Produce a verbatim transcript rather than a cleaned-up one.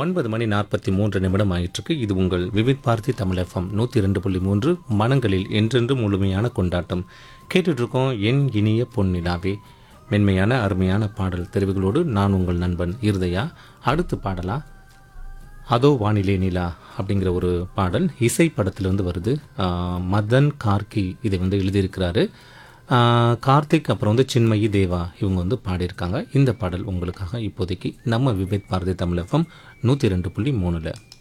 ஒன்பது மணி நாற்பத்தி மூன்று நிமிடம் ஆயிற்றுக்கு. இது உங்கள் விவித் பாரதி தமிழ் எஃப்எம் நூற்றி ரெண்டு புள்ளி மூன்று மனங்களில் என்றென்று முழுமையான கொண்டாட்டம். கேட்டுட்ருக்கோம் என் இனிய பொன்னிலாவே. மென்மையான அருமையான பாடல் தெரிவுகளோடு நான் உங்கள் நண்பன் இருதயா. அடுத்து பாடலா அதோ வானிலை நிலா அப்படிங்கிற ஒரு பாடல் இசை படத்திலிருந்து வருது. மதன் கார்கி இதை வந்து எழுதியிருக்கிறாரு. கார்த்திக் அப்புறம் வந்து சின்மயி தேவா இவங்க வந்து பாடியிருக்காங்க. இந்த பாடல் உங்களுக்காக இப்போதைக்கு நம்ம விவேக் பாரதி தமிழ் எஃப்எம் நூற்றி ரெண்டு புள்ளி மூணில்